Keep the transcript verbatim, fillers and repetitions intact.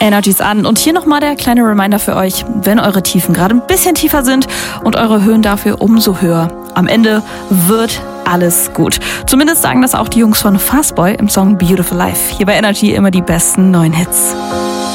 Energies an. Und hier nochmal der kleine Reminder für euch, wenn eure Tiefen gerade ein bisschen tiefer sind und eure Höhen dafür umso höher. Am Ende wird alles gut. Zumindest sagen das auch die Jungs von Fastboy im Song Beautiful Life. Hier bei Energy immer die besten neuen Hits.